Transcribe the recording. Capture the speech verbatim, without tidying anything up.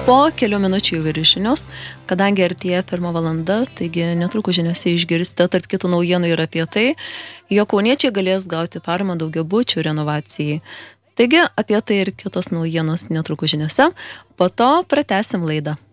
Po kelių minučių jau ir žinios, kadangi artėja pirma valanda, taigi netrukus žiniose išgirsite tarp kitų naujienų ir apie tai, jog kauniečiai galės gauti paramą daugiabučių renovacijai. Taigi apie tai ir kitos naujienos netrukus žiniose, po to pratęsim laidą.